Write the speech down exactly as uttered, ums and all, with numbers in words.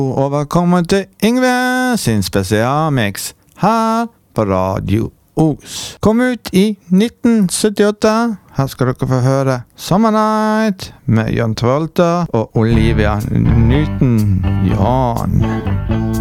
Og velkommen til Yngve sin spesialmix her på Radio Os. Kom ut i nitten syttiåtte. Her skal dere få høre Summer Night med Jan Travolta og Olivia Newton-John.